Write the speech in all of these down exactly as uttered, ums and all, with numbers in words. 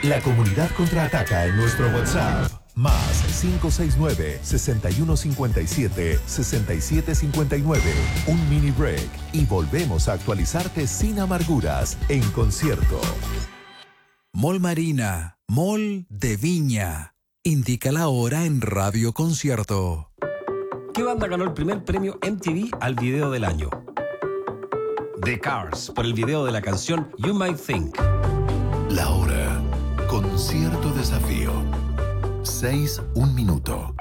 La comunidad contraataca en nuestro WhatsApp. Más cinco seis nueve, seis uno cinco siete, seis siete cinco nueve. Un mini break y volvemos a actualizarte sin amarguras en concierto. Mall Marina, Mall de Viña. Indica la hora en Radio Concierto. ¿Qué banda ganó el primer premio M T V al video del año? The Cars, por el video de la canción You Might Think. La hora. Concierto Desafío. seis, un minuto.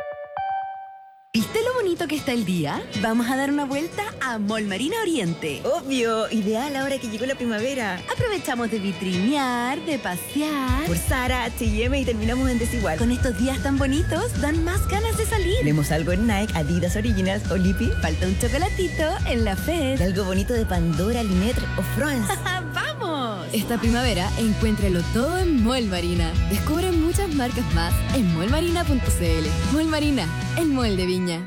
¿Viste lo bonito que está el día? Vamos a dar una vuelta a Mall Marina Oriente. Obvio, ideal ahora que llegó la primavera. Aprovechamos de vitrinear, de pasear. Por Zara, H y M y terminamos en Desigual. Con estos días tan bonitos, dan más ganas de salir. Vemos algo en Nike, Adidas Originals o Lippy. Falta un chocolatito en la Fed. Algo bonito de Pandora, Limetre o France. ¡Vamos! Esta primavera, encuéntralo todo en Mall Marina. Descubre muchas marcas más en mall marina punto c l. Mall Marina, el mall de Viña.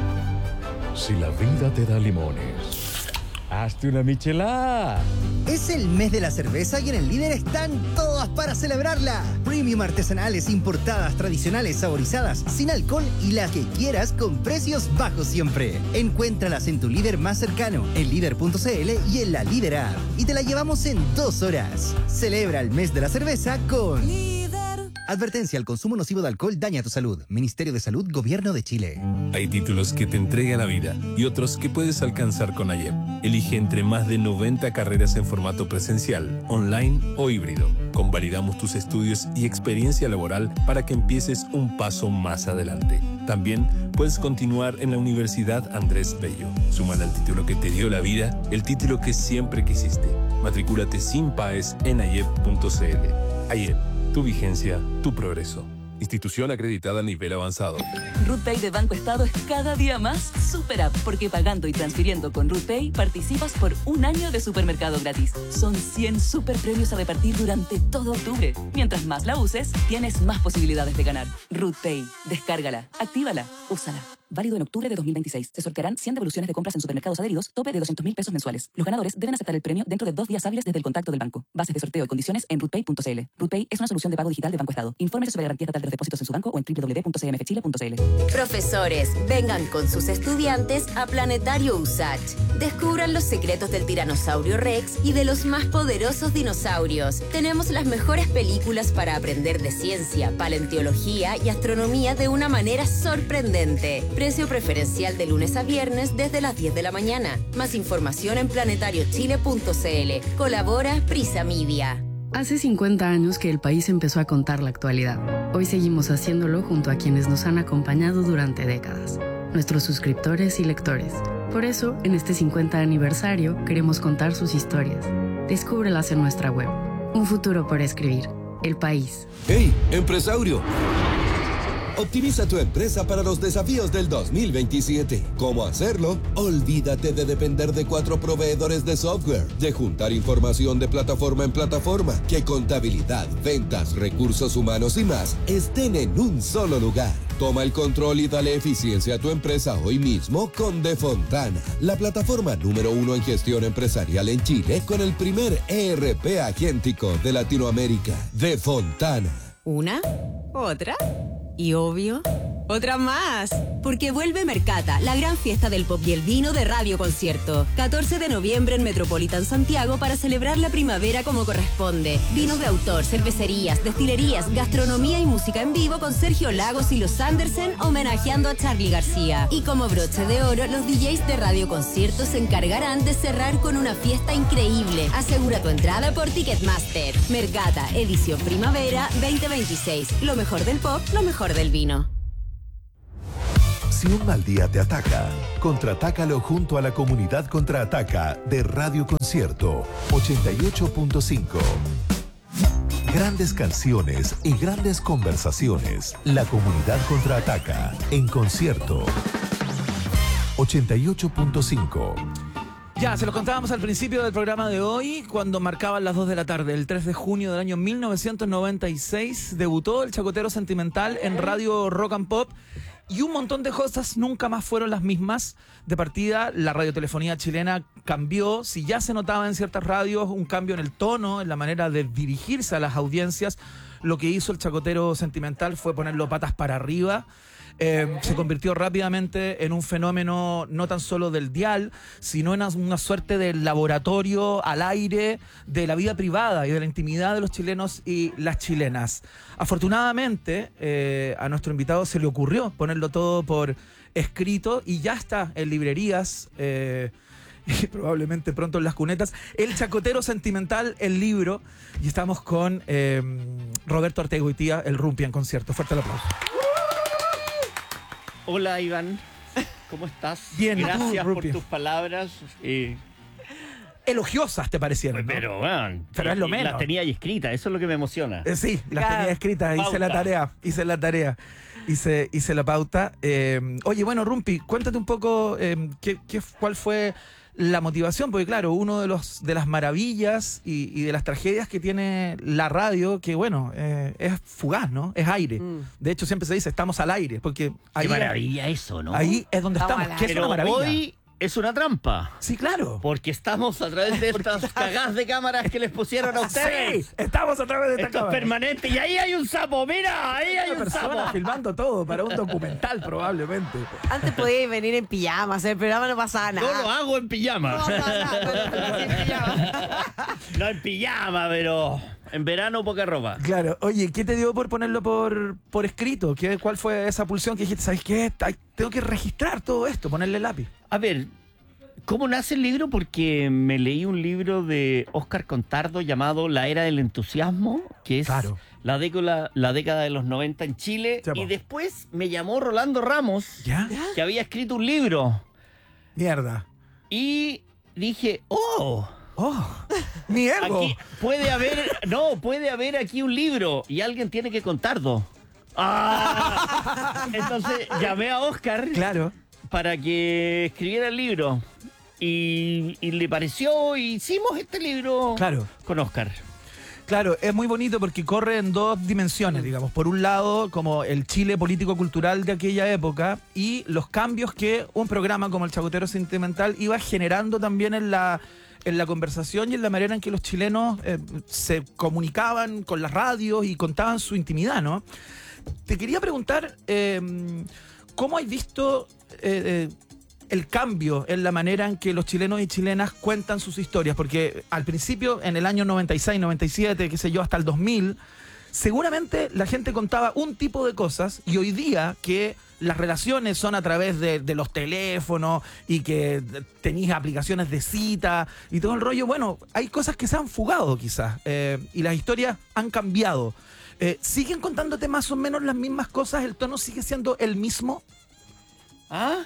Si la vida te da limones, hazte una michelada. Es el mes de la cerveza y en el Líder están todas para celebrarla. Premium artesanales, importadas, tradicionales, saborizadas, sin alcohol y las que quieras con precios bajos siempre. Encuéntralas en tu líder más cercano, en líder punto c l y en la Líder App. Y te la llevamos en dos horas. Celebra el mes de la cerveza con... Líder. Advertencia, el consumo nocivo de alcohol daña tu salud. Ministerio de Salud, Gobierno de Chile. Hay títulos que te entregan la vida y otros que puedes alcanzar con AYEP. Elige entre más de noventa carreras en formato presencial, online o híbrido. Convalidamos tus estudios y experiencia laboral para que empieces un paso más adelante. También puedes continuar en la Universidad Andrés Bello. Súmale al título que te dio la vida, el título que siempre quisiste. Matricúlate sin PAES en ayep punto c l. AYEP. Tu vigencia, tu progreso. Institución acreditada a nivel avanzado. RootPay de Banco Estado es cada día más super app, porque pagando y transfiriendo con RootPay participas por un año de supermercado gratis. Son cien super premios a repartir durante todo octubre. Mientras más la uses, tienes más posibilidades de ganar. RootPay, descárgala, actívala, úsala. Válido en octubre de dos mil veintiséis. Se sortearán cien devoluciones de compras en supermercados adheridos, tope de doscientos mil pesos mensuales. Los ganadores deben aceptar el premio dentro de dos días hábiles desde el contacto del banco. Bases de sorteo y condiciones en rootpay punto c l. RootPay es una solución de pago digital de Banco Estado. Infórmese sobre garantía estatal de los depósitos en su banco o en doble u doble u doble u punto c m f chile punto c l. Profesores, vengan con sus estudiantes a Planetario U S A C H. Descubran los secretos del tiranosaurio Rex y de los más poderosos dinosaurios. Tenemos las mejores películas para aprender de ciencia, paleontología y astronomía de una manera sorprendente. Precio preferencial de lunes a viernes desde las diez de la mañana. Más información en planetario chile punto c l. Colabora Prisa Media. Hace cincuenta años que el país empezó a contar la actualidad. Hoy seguimos haciéndolo junto a quienes nos han acompañado durante décadas, nuestros suscriptores y lectores. Por eso, en este cincuenta aniversario, queremos contar sus historias. Descúbrelas en nuestra web. Un futuro por escribir. El País. ¡Hey, empresario! Optimiza tu empresa para los desafíos del dos mil veintisiete. ¿Cómo hacerlo? Olvídate de depender de cuatro proveedores de software, de juntar información de plataforma en plataforma, que contabilidad, ventas, recursos humanos y más estén en un solo lugar. Toma el control y dale eficiencia a tu empresa hoy mismo con Defontana, la plataforma número uno en gestión empresarial en Chile con el primer E R P agéntico de Latinoamérica. Defontana. ¿Una? ¿Otra? Y obvio, otra más. Porque vuelve Mercata, la gran fiesta del pop y el vino de Radio Concierto. catorce de noviembre en Metropolitan Santiago para celebrar la primavera como corresponde. Vinos de autor, cervecerías, destilerías, gastronomía y música en vivo con Sergio Lagos y los Andersen homenajeando a Charly García. Y como broche de oro, los D Js de Radio Concierto se encargarán de cerrar con una fiesta increíble. Asegura tu entrada por Ticketmaster. Mercata, edición primavera veinte veintiséis. Lo mejor del pop, lo mejor del vino. Si un mal día te ataca, contraatácalo junto a la comunidad contraataca de Radio Concierto ochenta y ocho punto cinco. Grandes canciones y grandes conversaciones. La comunidad contraataca en concierto ochenta y ocho punto cinco. Ya, se lo contábamos al principio del programa de hoy, cuando marcaban las dos de la tarde. El tres de junio del año mil novecientos noventa y seis debutó el Chacotero Sentimental en Radio Rock and Pop. Y un montón de cosas nunca más fueron las mismas. De partida, la radiotelefonía chilena cambió. Si ya se notaba en ciertas radios un cambio en el tono, en la manera de dirigirse a las audiencias, lo que hizo el Chacotero Sentimental fue ponerlo patas para arriba. Eh, se convirtió rápidamente en un fenómeno no tan solo del dial, sino en una, una suerte de laboratorio al aire de la vida privada y de la intimidad de los chilenos y las chilenas. Afortunadamente, eh, a nuestro invitado se le ocurrió ponerlo todo por escrito y ya está en librerías, eh, y probablemente pronto en las cunetas, El Chacotero Sentimental, el libro, y estamos con eh, Roberto Ortega-Goitía, el Rumpi en concierto. Fuerte el aplauso. Hola, Iván, ¿cómo estás? Bien, gracias tú, por tus palabras. Eh, Elogiosas te parecieron, ¿no? Pero, bueno, pero es lo menos. Las tenía ahí escritas, eso es lo que me emociona. Eh, sí, las Claro. tenía escritas, hice la Pauta. tarea, hice la tarea, hice, hice la pauta. Eh, oye, bueno, Rumpi, cuéntate un poco eh, qué, qué, cuál fue la motivación, porque claro, uno de los de las maravillas y, y de las tragedias que tiene la radio, que bueno, eh, es fugaz, ¿no? Es aire. Mm. De hecho, siempre se dice, estamos al aire, porque ahí, Qué maravilla eso, ¿no? ahí es donde estamos, que es Pero una maravilla. hoy es una trampa. Sí, claro. Porque estamos a través de estas cagadas de cámaras que les pusieron a ustedes. Sí, estamos a través de esta Esto es cámara. permanente. Y ahí hay un sapo, mira, ahí hay Una un persona sapo. filmando todo para un documental, probablemente. Antes podíais venir en pijama, hacer el programa no pasaba nada. Yo lo hago en pijama. No pasaba nada, pero en pijama. No en pijama, pero en verano poca ropa. Claro, oye, ¿qué te dio por ponerlo por, por escrito? ¿Qué, ¿Cuál fue esa pulsión que dijiste, sabes qué? Ay, tengo que registrar todo esto, ponerle lápiz. A ver, ¿cómo nace el libro? Porque me leí un libro de Óscar Contardo llamado La Era del Entusiasmo, que es Claro. la, década, la década de los noventa en Chile. Ya, po. Y después me llamó Rolando Ramos, ¿Ya? que había escrito un libro. Mierda. Y dije, oh... ¡Oh! ¡Mi ego! Aquí puede haber, no, puede haber aquí un libro y alguien tiene que contarlo. Ah, entonces llamé a Óscar Claro. para que escribiera el libro y, y le pareció y hicimos este libro Claro. con Óscar. Claro, es muy bonito porque corre en dos dimensiones, digamos. Por un lado, como el Chile político-cultural de aquella época y los cambios que un programa como El Chacotero Sentimental iba generando también en la, en la conversación y en la manera en que los chilenos eh, se comunicaban con las radios y contaban su intimidad, ¿no? Te quería preguntar, eh, ¿cómo has visto eh, eh, el cambio en la manera en que los chilenos y chilenas cuentan sus historias? Porque al principio, en el año noventa y seis, noventa y siete, qué sé yo, hasta el dos mil, seguramente la gente contaba un tipo de cosas y hoy día que las relaciones son a través de, de los teléfonos y que tenéis aplicaciones de cita y todo el rollo, bueno, hay cosas que se han fugado quizás eh, y las historias han cambiado. Eh, ¿Siguen contándote más o menos las mismas cosas? ¿El tono sigue siendo el mismo? ¿Ah?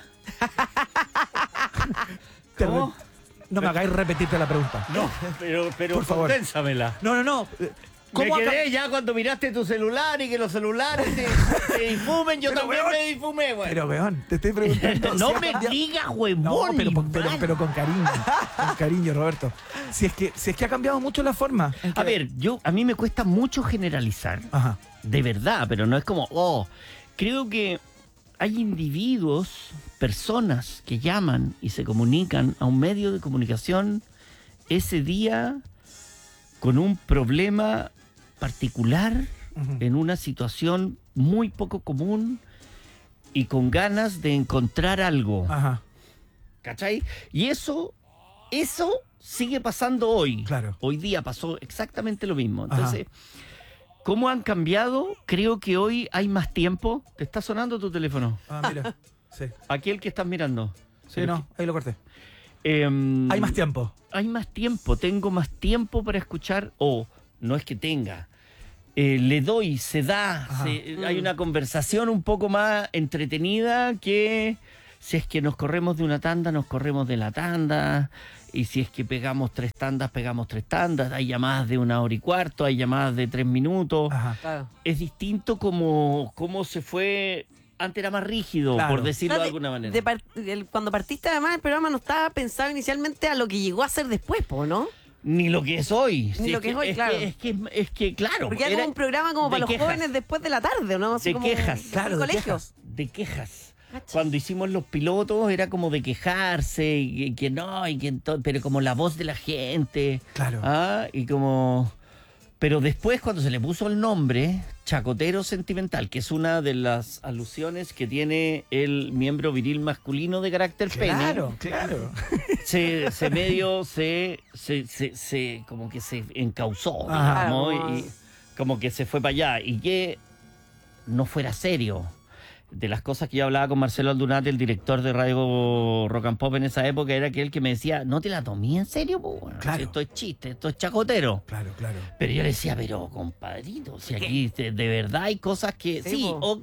Te ¿Cómo? re- No me hagáis repetirte la pregunta. No, pero, pero Por favor. condénsamela. No, no, no. Me ¿Cómo ha quedé cam- ya cuando miraste tu celular y que los celulares se, se difumen, yo Pero, también weón, me difumé, güey. Pero, weón, te estoy preguntando. No si ha me cambiado- digas, huevón. No, pero, pero, Iván. pero con cariño. Con cariño, Roberto. Si es que, si es que ha cambiado mucho la forma. en que- A ver, yo a mí me cuesta mucho generalizar. Ajá. De verdad, pero no es como, oh, creo que hay individuos, personas que llaman y se comunican a un medio de comunicación ese día con un problema particular, Ujú. en una situación muy poco común y con ganas de encontrar algo. Ajá. ¿Cachai? Y eso, eso sigue pasando hoy. Claro. Hoy día pasó exactamente lo mismo. Ajá. Entonces, ¿cómo han cambiado? Creo que hoy hay más tiempo. ¿Te está sonando tu teléfono? Ah, mira. Sí. Aquel que estás mirando. Sí, no, ahí lo corté. Em, Hay más tiempo. Hay más tiempo. Tengo más tiempo para escuchar. O no es que tenga. Eh, le doy, se da. Ajá. se- hay una conversación un poco más entretenida que si es que nos corremos de una tanda, nos corremos de la tanda. Y si es que pegamos tres tandas, pegamos tres tandas. Hay llamadas de una hora y cuarto, hay llamadas de tres minutos. Ajá. Claro. Es distinto como, como se fue. Antes era más rígido, Claro. por decirlo No, de de- alguna manera. de par- el- cuando partiste, además, el programa no estaba pensado inicialmente a lo que llegó a ser después, po, ¿no? Ni lo que es hoy. Ni Sí, lo que es hoy, es claro. Que, es, que, es que, claro. Porque era era como un programa como de para los quejas. jóvenes después de la tarde, ¿no? Así De como quejas. el Claro, de colegio. quejas. de quejas. Cuando hicimos los pilotos era como de quejarse, y que no, y que to- pero como la voz de la gente. Claro. ¿Ah? Y como... Pero después, cuando se le puso el nombre, Chacotero Sentimental, que es una de las alusiones que tiene el miembro viril masculino de carácter Claro, pene. claro. Se, se medio, se, se, se, se- como que se encauzó, Ajá. digamos, y como que se fue para allá. Y que no fuera serio. De las cosas que yo hablaba con Marcelo Aldunate, el director de Radio Rock and Pop en esa época, era aquel que me decía, no te la tomé en serio, po, bueno, Claro. si esto es chiste, esto es chacotero. Claro, claro. Pero yo le decía, pero compadrito, si aquí de, de verdad hay cosas que, Sí, sí, po. ok,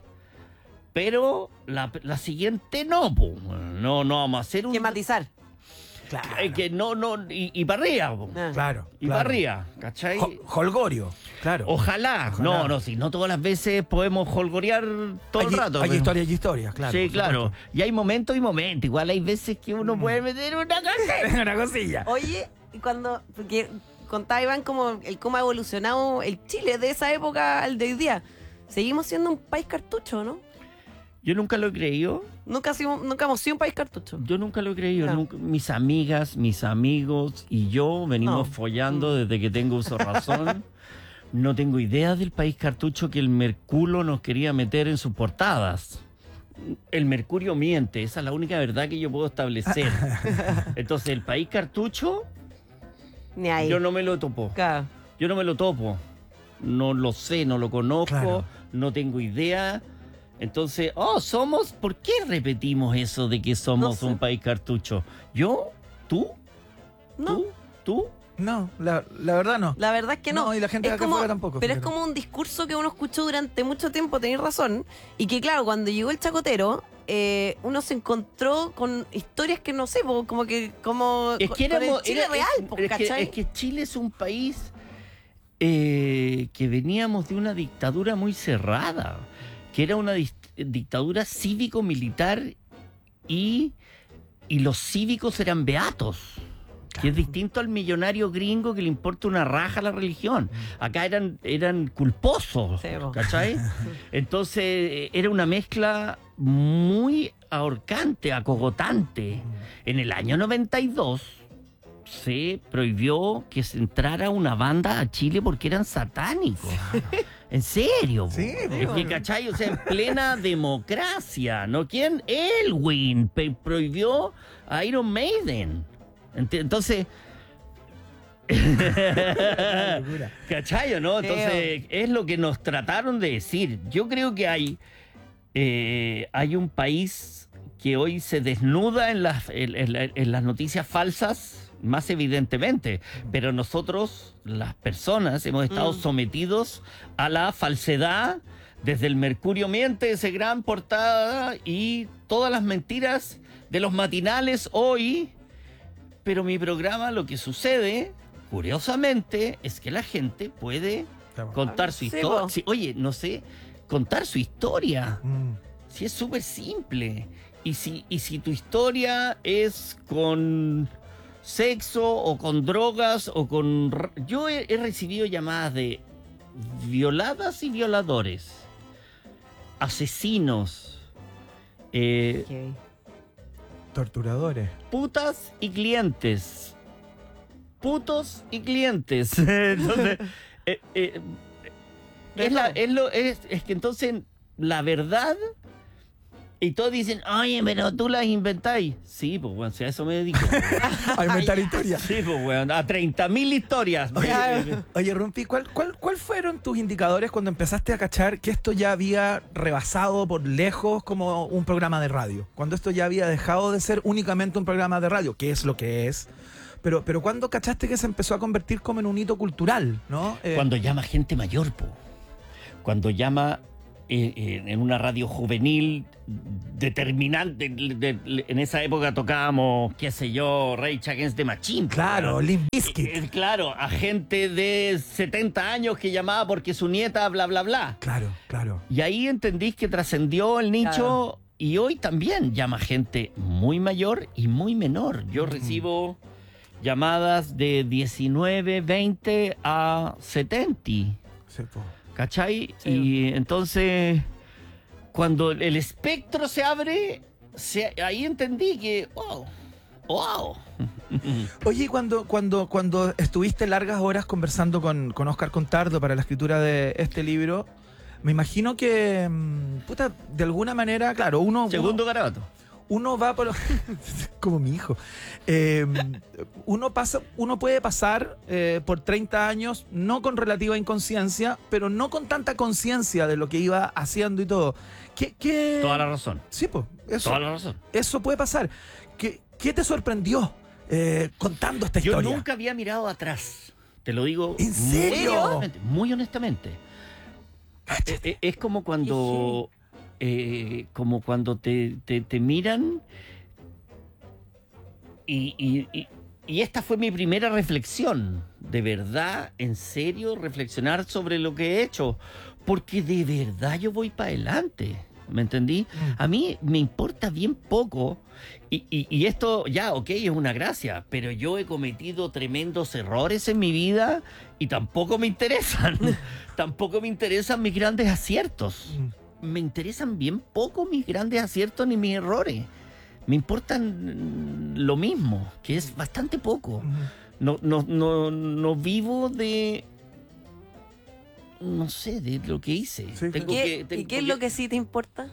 pero la, la siguiente no, po, no, no vamos a hacer un... Que matizar. Claro. eh, que no, no, y, y para arriba, po. Ah. Claro. Y claro. para arriba, ¿cachai? Jo- Holgorio. Claro. Ojalá. Ojalá. No, no, si no todas las veces podemos holgorear todo hay, el rato. Hay pero- historias y historias, claro. sí, por claro. supuesto. Y hay momentos y momentos. Igual hay veces que uno puede meter una cosa. Una cosilla. Oye, y cuando porque contaba Iván como el cómo ha evolucionado el Chile de esa época al de hoy día. Seguimos siendo un país cartucho, ¿no? Yo nunca lo he creído. Nunca, sido- nunca hemos sido un país cartucho. Yo nunca lo he creído. No. Nunca- mis amigas, mis amigos y yo venimos No. follando desde que tengo uso de razón. No tengo idea del país cartucho que el Mercurio nos quería meter en sus portadas. El Mercurio miente, esa es la única verdad que yo puedo establecer. Entonces, el país cartucho, Ni ahí. yo no me lo topo. Claro. Yo no me lo topo. No lo sé, no lo conozco, Claro. no tengo idea. Entonces, oh, somos, ¿por qué repetimos eso de que somos No sé. un país cartucho? ¿Yo? ¿Tú? No. ¿Tú? ¿Tú? No, la, la verdad no. La verdad es que no. No, y la gente de Es acá como- afuera tampoco, Pero es fíjate. como un discurso que uno escuchó durante mucho tiempo, tenéis razón. Y que claro, cuando llegó el chacotero, eh, uno se encontró con historias que no sé, po, como que como Es que con el éramos- Chile era- real, po, es, que, ¿cachai? es que Chile es un país eh, que veníamos de una dictadura muy cerrada, que era una dis- dictadura cívico-militar y, y los cívicos eran beatos. Que es distinto al millonario gringo que le importa una raja a la religión. Acá eran, eran culposos, Sí, po. ¿cachai? Entonces eh, era una mezcla muy ahorcante, acogotante. En el año noventa y dos se prohibió que se entrara una banda a Chile porque eran satánicos. En serio. Sí, Es que, ¿cachai? O sea, en plena democracia, ¿no? ¿Quién? Elwin pe- prohibió a Iron Maiden. Ent- Entonces... ¿Cachai o no? Entonces, es lo que nos trataron de decir. Yo creo que hay, eh, hay un país que hoy se desnuda en las, en, en la- en las noticias falsas, más evidentemente, pero nosotros, las personas, hemos estado Mm. sometidos a la falsedad desde el Mercurio miente, ese gran portada, y todas las mentiras de los matinales hoy. Pero mi programa, lo que sucede, curiosamente, es que la gente puede contar su Sí, historia. po. Sí, oye, no sé, contar su historia. Mm. Sí, es súper simple. Y si, y si tu historia es con sexo o con drogas o con... r- Yo he, he recibido llamadas de violadas y violadores, asesinos, eh, Ok. Torturadores. putas y clientes. Putos y clientes. Entonces, eh, eh, es, la- es lo- es- es que entonces la verdad, y todos dicen, oye, pero tú las inventáis. Sí, pues bueno, si a eso me dedico. A inventar historias. Sí, pues bueno, a treinta mil historias. Oye, oye, Rumpi, ¿cuál, cuál, ¿cuál fueron tus indicadores cuando empezaste a cachar que esto ya había rebasado por lejos como un programa de radio? Cuando esto ya había dejado de ser únicamente un programa de radio, que es lo que es. Pero, pero ¿cuándo cachaste que se empezó a convertir como en un hito cultural, no? Eh, Cuando llama gente mayor, po. Cuando llama eh, eh, en una radio juvenil determinante. de- de- en esa época tocábamos, qué sé yo, Rage Against the Machine. po, Claro, weón. Limp Bizkit. Eh, eh, Claro, a gente de setenta años que llamaba porque su nieta bla, bla, bla. Claro, claro. Y ahí entendís que trascendió el nicho. Claro. Y hoy también llama gente muy mayor y muy menor. Yo recibo llamadas de diecinueve, veinte a setenta. Sí, po. ¿Cachai? Sí. Y entonces cuando el espectro se abre, se, ahí entendí que, wow, wow. Oye, cuando, cuando, cuando estuviste largas horas conversando con, con Óscar Contardo para la escritura de este libro, me imagino que, puta, de alguna manera, claro, uno... Segundo uno, garabato. Uno va por... como mi hijo. Eh, uno, pasa, uno puede pasar eh, por treinta años, no con relativa inconsciencia, pero no con tanta conciencia de lo que iba haciendo y todo. ¿Qué, qué... Toda la razón. Sí, pues. Eso, Toda la razón. Eso puede pasar. ¿Qué, qué te sorprendió eh, contando esta Yo historia? Yo nunca había mirado atrás. Te lo digo. ¿En serio? Muy honestamente. Muy honestamente. Es, es como cuando... Eh, como cuando te, te, te miran y, y, y, y esta fue mi primera reflexión, de verdad, en serio, reflexionar sobre lo que he hecho, porque de verdad yo voy para adelante, ¿me entendí? A mí me importa bien poco y, y, y esto ya, ok, es una gracia, pero yo he cometido tremendos errores en mi vida y tampoco me interesan, tampoco me interesan mis grandes aciertos. Me interesan bien poco mis grandes aciertos ni mis errores. Me importan lo mismo, que es bastante poco. No, no, no, no vivo de... No sé, de lo que hice. Sí, tengo ¿Y qué, que, tengo ¿y qué es lo que sí te importa?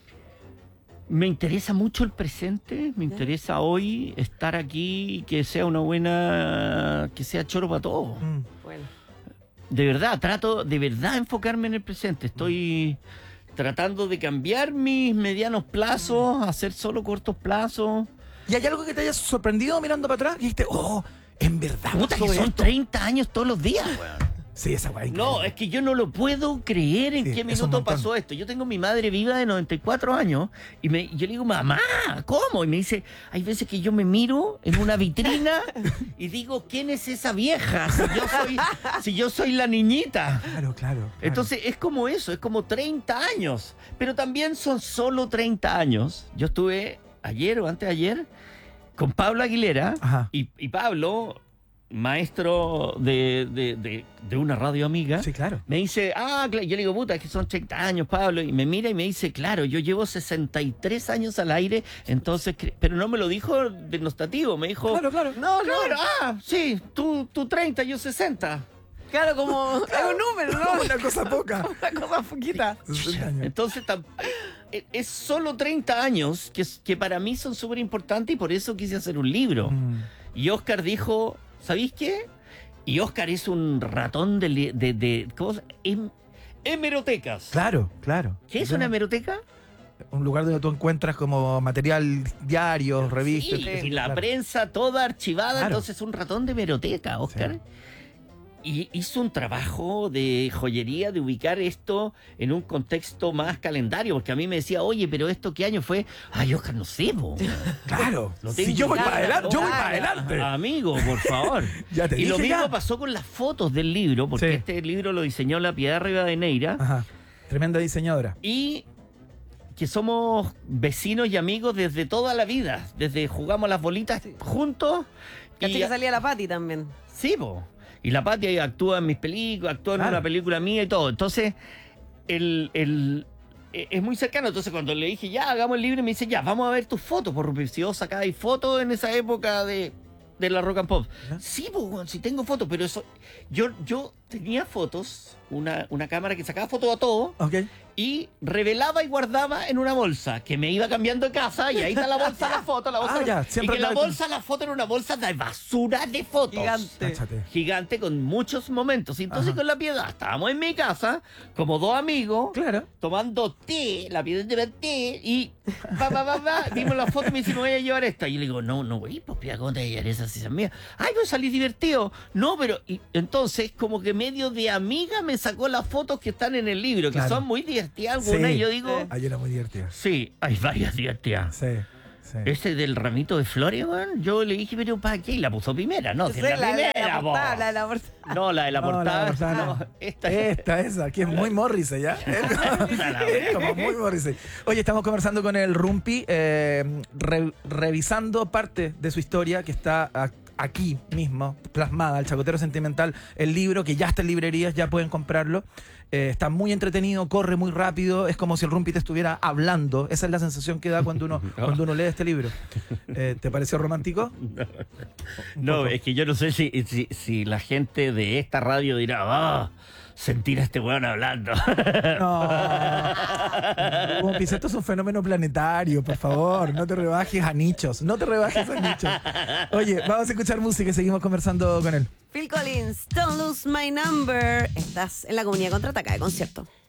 Me interesa mucho el presente, me interesa hoy estar aquí y que sea una buena... que sea choro para todos. Mm. Bueno. De verdad, trato de verdad enfocarme en el presente. Estoy... tratando de cambiar mis medianos plazos, hacer solo cortos plazos. ¿Y hay algo que te haya sorprendido mirando para atrás? Y dijiste, oh, en verdad. Puta, que son treinta años todos los días, weón. Sí, esa weá. No, es que yo no lo puedo creer en Sí, qué es un minuto montón. pasó esto. Yo tengo mi madre viva de noventa y cuatro años y me, yo le digo, mamá, ¿cómo? Y me dice, hay veces que yo me miro en una vitrina y digo, ¿quién es esa vieja? Si yo soy, si yo soy la niñita. Claro, claro, claro. Entonces es como eso, es como treinta años. Pero también son solo treinta años. Yo estuve ayer o antes de ayer con Pablo Aguilera y, y Pablo... maestro de, de, de, de una radio amiga, sí, claro. Me dice, ah, yo le digo, puta, es que son treinta años, Pablo, y me mira y me dice, claro, yo llevo sesenta y tres años al aire, entonces, pero no me lo dijo denostativo, me dijo, claro, claro, no, no, ah, sí, tú, tú treinta, yo sesenta. Claro, como claro, es un número, ¿no? Una cosa poca. Una cosa poquita. Entonces, es solo treinta años que, que para mí son súper importantes y por eso quise hacer un libro. Mm. Y Óscar dijo... ¿Sabéis qué? Y Óscar es un ratón de... de, de ¿cómo se llama? Hemerotecas. Claro, claro. ¿Qué es una hemeroteca? Un lugar donde tú encuentras como material diarios, revistas. Sí, y la claro. prensa toda archivada, claro. Entonces un ratón de hemeroteca, Óscar. Sí. Y hizo un trabajo de joyería, de ubicar esto en un contexto más calendario, porque a mí me decía, oye, pero ¿esto qué año fue? Ay, Óscar, no sé, bo. Claro, no si yo voy para adelante, yo voy para adelante. Amigo, por favor. Ya te y dije lo mismo ya. pasó con las fotos del libro, porque sí. este libro lo diseñó la Piedad Rivadeneira. Ajá, tremenda diseñadora. Y que somos vecinos y amigos desde toda la vida, desde jugamos las bolitas sí. juntos. Y que salía la Pati también. Sí, po. Y la Pati actúa en mis películas, actúa en claro. una película mía y todo. Entonces, el, el, es muy cercano. Entonces, cuando le dije, ya, hagamos el libro, me dice, ya, vamos a ver tus fotos. Por Rupi, si vos sacabais fotos en esa época de, de la rock and pop. ¿Eh? Sí, pues, sí tengo fotos, pero eso... Yo, yo tenía fotos, una, una cámara que sacaba fotos a todo. Okay. Y revelaba y guardaba en una bolsa que me iba cambiando de casa y ahí está la bolsa, la foto, la bolsa. Ah, ya, y que la bolsa, la foto era una bolsa de basura de fotos. Gigante. Cáchate. Gigante con muchos momentos. Y entonces Ajá. con la Piedad estábamos en mi casa, como dos amigos, claro. tomando té, la Piedad lleva té y va, va, va, va, vimos la foto y me dice, me voy a llevar esta. Y yo le digo, no, no, güey, pues Piedad, ¿cómo te voy a llevar esa si es mía? Ay, pues salí divertido. No, pero y, entonces como que medio de amiga me sacó las fotos que están en el libro, que claro. son muy divertidas algunas. Sí. Yo digo, hay una muy divertida. Sí, hay varias divertidas. Sí, sí. Ese del ramito de flores, weón, yo le dije, pero ¿para qué? Y la puso primera, no, si es la, la primera, la, la, portada, la de la portada. No, la de la no, portada. La portada no. no. Esta, esta, esa, que es muy Morrissey, ¿ya? Es como muy Morrissey. Oye, estamos conversando con el Rumpi, eh, re, revisando parte de su historia que está aquí mismo, plasmada, El Chacotero Sentimental, el libro que ya está en librerías, ya pueden comprarlo. Eh, está muy entretenido, corre muy rápido, es como si el Rumpi te estuviera hablando. Esa es la sensación que da cuando uno, cuando uno lee este libro. Eh, ¿Te pareció romántico? No, es que yo no sé si, si, si la gente de esta radio dirá, ah, sentir a este weón hablando. No. Rumpi, esto es un fenómeno planetario, por favor, no te rebajes a nichos, no te rebajes a nichos. Oye, vamos a escuchar música y seguimos conversando con él. Phil Collins, Don't Lose My Number. Estás en la Comunidad Contraataca de Concierto.